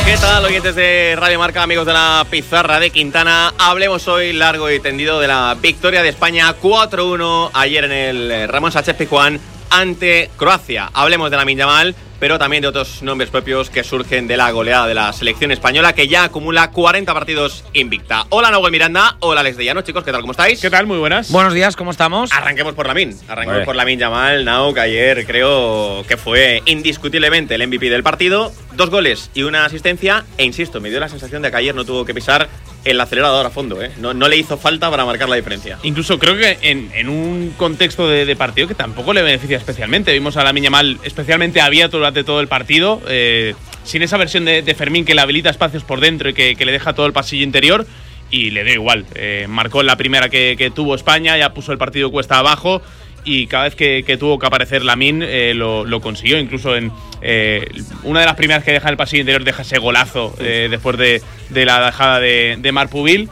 ¿Qué tal, oyentes de Radio Marca, amigos de la pizarra de Quintana? Hablemos hoy largo y tendido de la victoria de España 4-1 ayer en el Ramón Sánchez Pizjuán ante Croacia. Hablemos de Lamine Yamal, pero también de otros nombres propios que surgen de la goleada de la selección española, que ya acumula 40 partidos invicta. Hola, Nahuel Miranda. Hola, Alex de Llano. Chicos, ¿qué tal? ¿Cómo estáis? ¿Qué tal? Muy buenas. Buenos días, ¿cómo estamos? Arranquemos por Lamine. Por Lamine Yamal, Nau, que ayer creo que fue indiscutiblemente el MVP del partido. 2 goles y una asistencia. E insisto, me dio la sensación de que ayer no tuvo que pisar el acelerador a fondo, ¿eh? No le hizo falta para marcar la diferencia. Incluso creo que en un contexto de partido que tampoco le beneficia especialmente. Vimos a Lamine Yamal especialmente abierto durante todo el partido, sin esa versión de Fermín que le habilita espacios por dentro y que le deja todo el pasillo interior, y le dio igual. Marcó en la primera que tuvo España, ya puso el partido cuesta abajo, y cada vez que tuvo que aparecer Lamine lo consiguió. Incluso en una de las primeras que deja en el pasillo interior, deja ese golazo después de la dejada de Marpubil.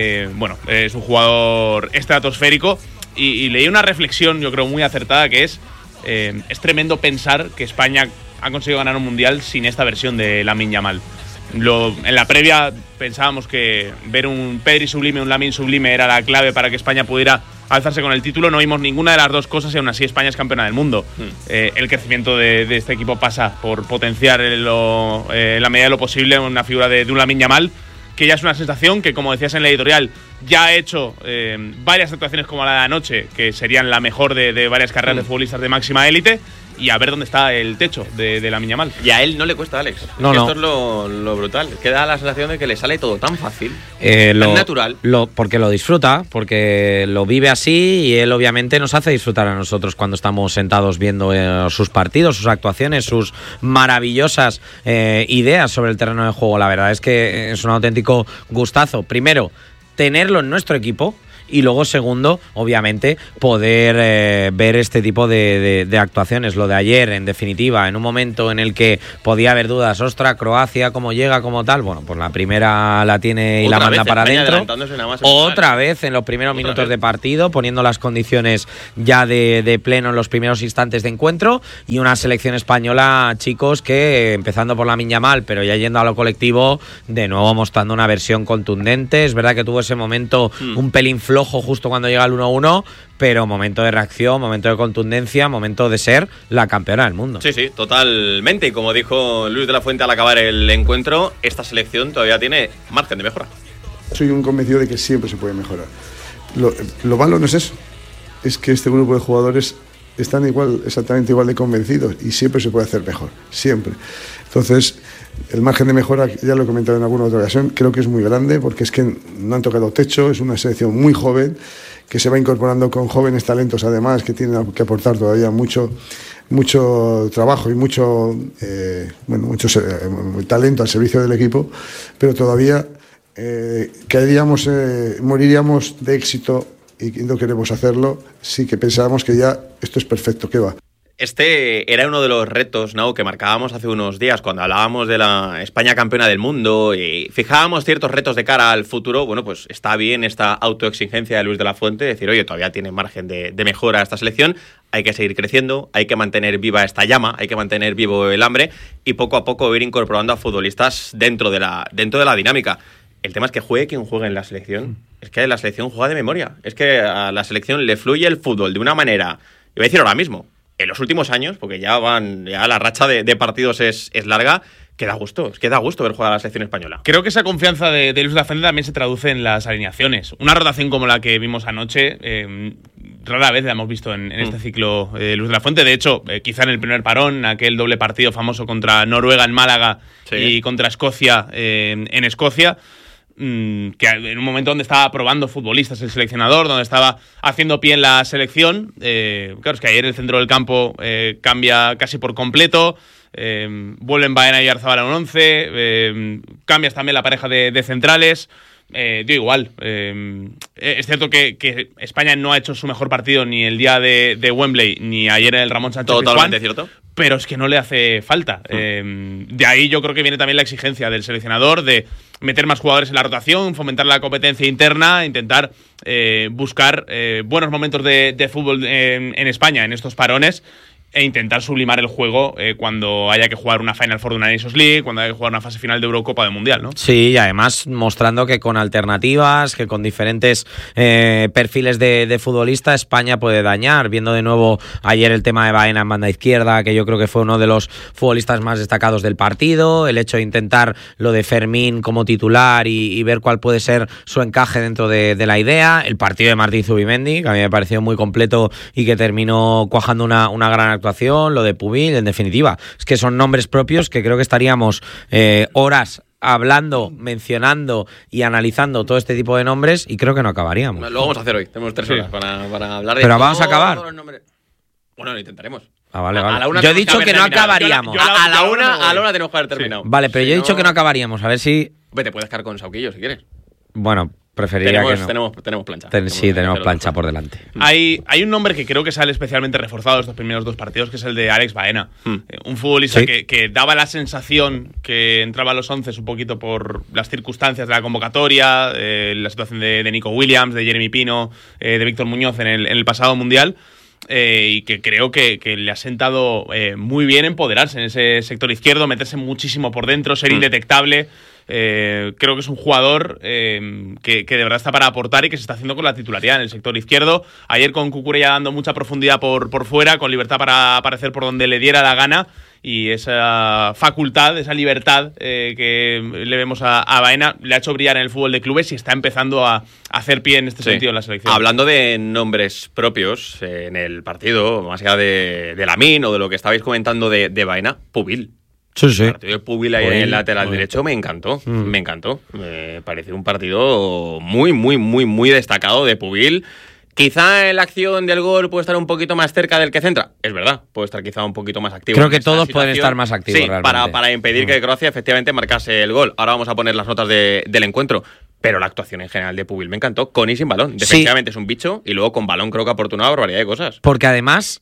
Es un jugador estratosférico, y leí una reflexión, yo creo, muy acertada, que es tremendo pensar que España ha conseguido ganar un mundial sin esta versión de Lamine Yamal. En la previa pensábamos que ver un Pedri sublime, un Lamine sublime era la clave para que España pudiera alzarse con el título. No vimos ninguna de las dos cosas y aún así España es campeona del mundo. El crecimiento de este equipo pasa por potenciar en la medida de lo posible una figura de un Lamine Yamal, que ya es una sensación que, como decías en la editorial, ya ha hecho varias actuaciones como la de anoche, que serían la mejor de varias carreras de futbolistas de máxima élite. Y a ver dónde está el techo de Lamine Yamal. Y a él no le cuesta, Alex. No. Esto es lo brutal. Que da la sensación de que le sale todo tan fácil, tan natural. Porque lo disfruta, porque lo vive así, y él obviamente nos hace disfrutar a nosotros cuando estamos sentados viendo sus partidos, sus actuaciones, sus maravillosas ideas sobre el terreno de juego. La verdad es que es un auténtico gustazo. Primero, tenerlo en nuestro equipo. Y luego, segundo, obviamente, poder ver este tipo de actuaciones. Lo de ayer, en definitiva, en un momento en el que podía haber dudas, ostras, Croacia, cómo llega, cómo tal. Bueno, pues la primera la tiene y la manda para adentro. Otra vez en los primeros minutos de partido, poniendo las condiciones ya de pleno en los primeros instantes de encuentro. Y una selección española, chicos, que empezando por Lamine Yamal, pero ya yendo a lo colectivo, de nuevo mostrando una versión contundente. Es verdad que tuvo ese momento un pelín flojo justo cuando llega el 1-1, pero momento de reacción, momento de contundencia, momento de ser la campeona del mundo. Sí, totalmente. Y como dijo Luis de la Fuente al acabar el encuentro, esta selección todavía tiene margen de mejora. Soy un convencido de que siempre se puede mejorar. Lo malo no es eso, es que este grupo de jugadores están exactamente igual de convencidos, y siempre se puede hacer mejor, siempre. Entonces, el margen de mejora, ya lo he comentado en alguna otra ocasión, creo que es muy grande, porque es que no han tocado techo. Es una selección muy joven, que se va incorporando con jóvenes talentos, además, que tienen que aportar todavía mucho trabajo y mucho talento al servicio del equipo, pero todavía moriríamos de éxito, y no queremos hacerlo. Sí que pensábamos que ya esto es perfecto, ¿qué va? Este era uno de los retos, ¿no?, que marcábamos hace unos días cuando hablábamos de la España campeona del mundo y fijábamos ciertos retos de cara al futuro. Bueno, pues está bien esta autoexigencia de Luis de la Fuente, decir, oye, todavía tiene margen de mejora esta selección, hay que seguir creciendo, hay que mantener viva esta llama, hay que mantener vivo el hambre y poco a poco ir incorporando a futbolistas dentro de la dinámica. El tema es que juegue quien juegue en la selección. Es que la selección juega de memoria. Es que a la selección le fluye el fútbol de una manera, iba a decir ahora mismo, en los últimos años, porque ya la racha de partidos es larga, que da gusto. Es que da gusto ver jugar a la selección española. Creo que esa confianza de Luis de la Fuente también se traduce en las alineaciones. Una rotación como la que vimos anoche, rara vez la hemos visto en este ciclo de Luis de la Fuente. De hecho, quizá en el primer parón, aquel doble partido famoso contra Noruega en Málaga y contra Escocia en Escocia, que en un momento donde estaba probando futbolistas el seleccionador, donde estaba haciendo pie en la selección. Claro, es que ayer el centro del campo cambia casi por completo. Vuelven Baena y Arzabal a un 11. Cambias también la pareja de centrales. Dio igual. Es cierto que España no ha hecho su mejor partido ni el día de Wembley ni ayer en el Ramón Sánchez Pizjuán. Totalmente cierto. Pero es que no le hace falta. De ahí yo creo que viene también la exigencia del seleccionador de meter más jugadores en la rotación, fomentar la competencia interna, intentar buscar buenos momentos de fútbol en España en estos parones e intentar sublimar el juego cuando haya que jugar una Final Four de una Nations League, cuando haya que jugar una fase final de Eurocopa de Mundial, ¿no? Sí, y además mostrando que con alternativas, que con diferentes perfiles de futbolista, España puede dañar. Viendo de nuevo ayer el tema de Baena en banda izquierda, que yo creo que fue uno de los futbolistas más destacados del partido, el hecho de intentar lo de Fermín como titular y ver cuál puede ser su encaje dentro de la idea, el partido de Martín Zubimendi, que a mí me pareció muy completo y que terminó cuajando una gran actuación, lo de Pubil, en definitiva. Es que son nombres propios que creo que estaríamos horas hablando, mencionando y analizando todo este tipo de nombres y creo que no acabaríamos. Lo vamos a hacer hoy. Tenemos 3 horas para hablar de Pero vamos a acabar. Bueno, lo intentaremos. Vale. A la una Yo he dicho que no acabaríamos. A la una tenemos que haber terminado. Vale, pero yo he dicho que no acabaríamos. A ver si... Te puedes quedar con Sauquillo si quieres. Bueno, preferiría que no. Tenemos plancha. Tenemos plancha por delante. Hay un nombre que creo que sale especialmente reforzado estos primeros 2 partidos, que es el de Alex Baena. Un futbolista que daba la sensación que entraba a los 11 un poquito por las circunstancias de la convocatoria, la situación de Nico Williams, de Jeremy Pino, de Víctor Muñoz en el pasado Mundial. Y que creo que le ha sentado muy bien empoderarse en ese sector izquierdo, meterse muchísimo por dentro, ser indetectable. Creo que es un jugador que de verdad está para aportar y que se está haciendo con la titularidad en el sector izquierdo. Ayer con Cucurella dando mucha profundidad por fuera, con libertad para aparecer por donde le diera la gana. Y esa facultad, esa libertad que le vemos a Baena le ha hecho brillar en el fútbol de clubes y está empezando a hacer pie en este sentido en la selección. Hablando de nombres propios en el partido, más allá de Lamine o de lo que estabais comentando de Baena, Pubil. Sí. El partido de Pubil ahí en el lateral derecho me encantó. Me encantó. Me pareció un partido muy destacado de Pubil. Quizá la acción del gol puede estar un poquito más cerca del que centra. Es verdad, puede estar quizá un poquito más activo. Creo que todos pueden estar más activos, sí, realmente. para impedir que Croacia efectivamente marcase el gol. Ahora vamos a poner las notas del encuentro. Pero la actuación en general de Pubil me encantó, con y sin balón. Defensivamente es un bicho y luego con balón creo que aportó una barbaridad de cosas. Porque además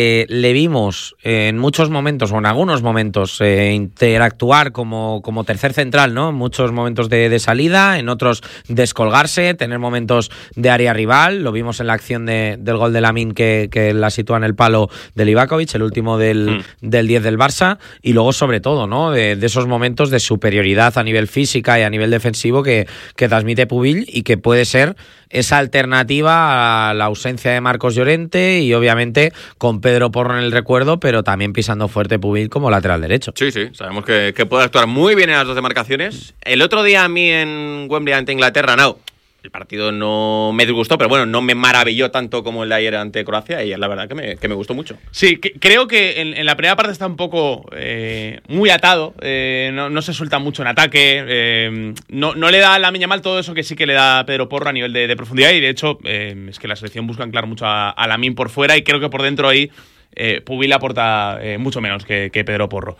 le vimos en muchos momentos, o en algunos momentos, interactuar como tercer central, ¿no? En muchos momentos de salida, en otros descolgarse, tener momentos de área rival. Lo vimos en la acción del gol de Lamine que la sitúa en el palo de Livakovic, el último del 10 del Barça. Y luego, sobre todo, ¿no? De esos momentos de superioridad a nivel física y a nivel defensivo que transmite Pubil y que puede ser esa alternativa a la ausencia de Marcos Llorente y obviamente con Pedro Porro en el recuerdo, pero también pisando fuerte Pubil como lateral derecho. Sí, sabemos que puede actuar muy bien en las dos demarcaciones. El otro día a mí en Wembley ante Inglaterra, el partido no me disgustó, pero bueno, no me maravilló tanto como el de ayer ante Croacia y es la verdad que me gustó mucho. Sí, creo que en la primera parte está un poco muy atado, no se suelta mucho en ataque, no le da a Lamine Yamal todo eso que sí que le da Pedro Porro a nivel de profundidad y de hecho es que la selección busca anclar mucho a Lamine por fuera y creo que por dentro ahí Pubil aporta mucho menos que Pedro Porro.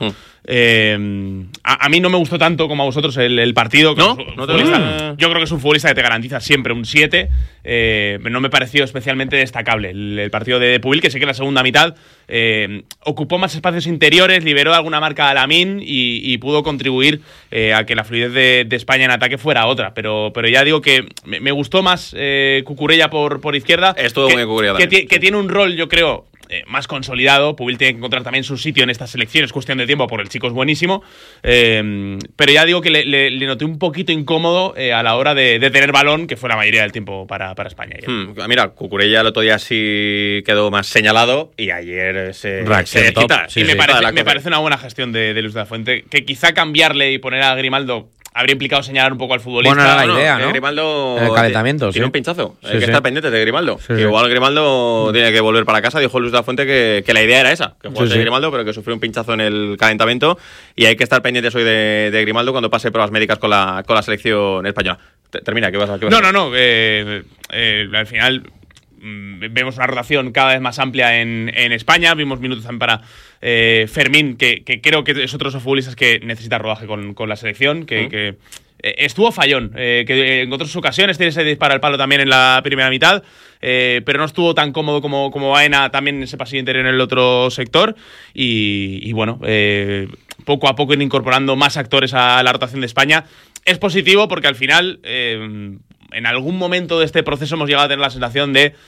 A mí no me gustó tanto como a vosotros el partido. ¿No? Yo creo que es un futbolista que te garantiza siempre un 7. No me pareció especialmente destacable el partido de Pubil, que sé que en la segunda mitad ocupó más espacios interiores, liberó alguna marca a Lamine y pudo contribuir a que la fluidez de España en ataque fuera otra. Pero ya digo que me gustó más Cucurella por izquierda. Estuvo muy Cucurella también. Que tiene un rol, yo creo, más consolidado. Pubil tiene que encontrar también su sitio en estas selecciones, es cuestión de tiempo, porque el chico es buenísimo. Pero ya digo que le noté un poquito incómodo a la hora de tener balón, que fue la mayoría del tiempo para España. Mira, Cucurella el otro día sí quedó más señalado y ayer se quita. Sí, me parece una buena gestión de Luis de la Fuente, que quizá cambiarle y poner a Grimaldo habría implicado señalar un poco al futbolista. Bueno, era la idea, ¿no? Grimaldo el calentamiento, tiene un pinchazo. Hay que estar pendiente de Grimaldo. Igual Grimaldo tiene que volver para casa. Dijo Luis de la Fuente que la idea era esa, que jugase Grimaldo, pero que sufrió un pinchazo en el calentamiento y hay que estar pendientes hoy de Grimaldo cuando pase pruebas médicas con la selección española. Termina, ¿qué vas a decir? No. Al final vemos una rotación cada vez más amplia en España. Vimos minutos también para Fermín, que creo que es otro de esos futbolistas que necesita rodaje con la selección, que estuvo fallón, que en otras ocasiones tiene ese disparo al palo también en la primera mitad, pero no estuvo tan cómodo como Baena también en ese pasillo interior en el otro sector y bueno, poco a poco ir incorporando más actores a la rotación de España. Es positivo porque al final en algún momento de este proceso hemos llegado a tener la sensación de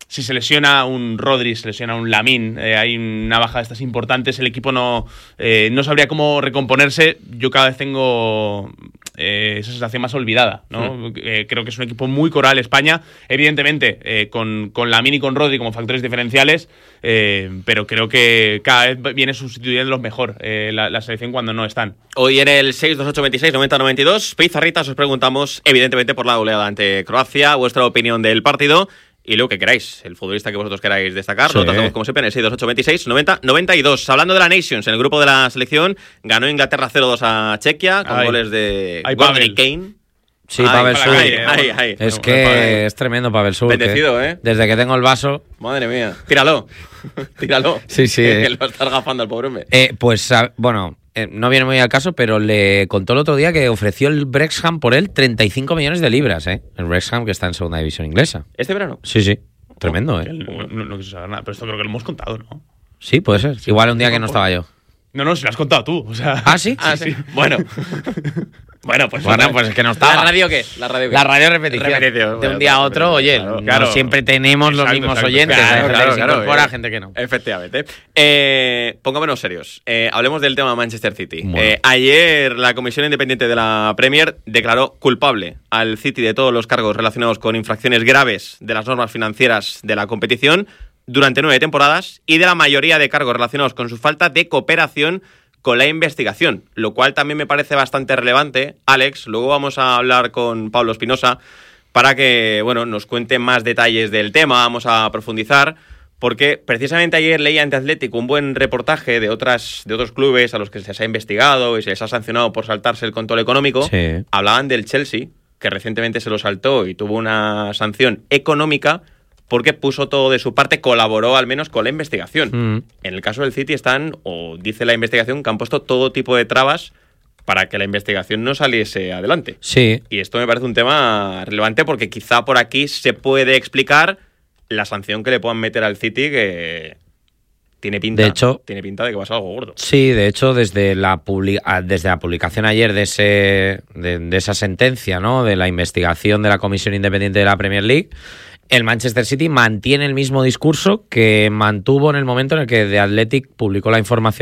si se lesiona un Rodri, se lesiona un Lamine, hay una baja de estas importantes, el equipo no sabría cómo recomponerse. Yo cada vez tengo esa sensación más olvidada, ¿no? Creo que es un equipo muy coral España, evidentemente con Lamine y con Rodri como factores diferenciales, pero creo que cada vez viene sustituyéndolos mejor la selección cuando no están. Hoy en el 628269092, Pizarritas, os preguntamos evidentemente por la goleada ante Croacia, vuestra opinión del partido y lo que queráis, el futbolista que vosotros queráis destacar. Lo tratamos como siempre en el 628269092. Hablando de la Nations, en el grupo de la selección ganó Inglaterra 0-2 a Chequia con goles de Gordon y Kane. Sí, Pavel Sur. Es No, que es tremendo Pavel Sur. Bendecido, Desde que tengo el vaso. Madre mía. Tíralo. Tíralo. Sí. Que lo estás gafando al pobre hombre. No viene muy al caso, pero le contó el otro día que ofreció el Wrexham por él 35 millones de libras, El Wrexham, que está en segunda división inglesa. ¿Este verano? Sí. Tremendo, No quiso saber nada, pero esto creo que lo hemos contado, ¿no? Sí, puede ser. Igual un día que no estaba yo. No, si lo has contado tú. O sea... ¿Ah, sí? Sí. Bueno, pues es que no estaba. ¿La radio qué? La radio repetición. De un día a otro, oye, claro. No siempre tenemos los mismos oyentes. Claro, se incorpora gente que no. Efectivamente. Pongámonos serios. Hablemos del tema Manchester City. Bueno. Ayer la Comisión Independiente de la Premier declaró culpable al City de todos los cargos relacionados con infracciones graves de las normas financieras de la competición durante 9 temporadas y de la mayoría de cargos relacionados con su falta de cooperación con la investigación, lo cual también me parece bastante relevante. Alex, luego vamos a hablar con Pablo Espinosa para que nos cuente más detalles del tema, vamos a profundizar, porque precisamente ayer leí ante Atlético un buen reportaje de otros clubes a los que se les ha investigado y se les ha sancionado por saltarse el control económico. Sí. Hablaban del Chelsea, que recientemente se lo saltó y tuvo una sanción económica porque puso todo de su parte, colaboró al menos con la investigación. En el caso del City dice la investigación, que han puesto todo tipo de trabas para que la investigación no saliese adelante. Sí. Y esto me parece un tema relevante porque quizá por aquí se puede explicar la sanción que le puedan meter al City, que tiene pinta de que va a ser algo gordo. Sí, de hecho, desde la publicación ayer de esa sentencia, ¿no?, de la investigación de la Comisión Independiente de la Premier League, el Manchester City mantiene el mismo discurso que mantuvo en el momento en el que The Athletic publicó la información